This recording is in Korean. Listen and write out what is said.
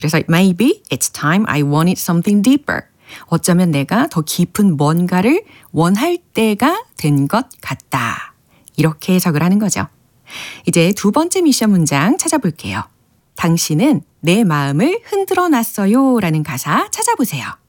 그래서 maybe it's time I wanted something deeper. 어쩌면 내가 더 깊은 뭔가를 원할 때가 된 것 같다. 이렇게 해석을 하는 거죠. 이제 두 번째 미션 문장 찾아볼게요. 당신은 내 마음을 흔들어 놨어요 라는 가사 찾아보세요.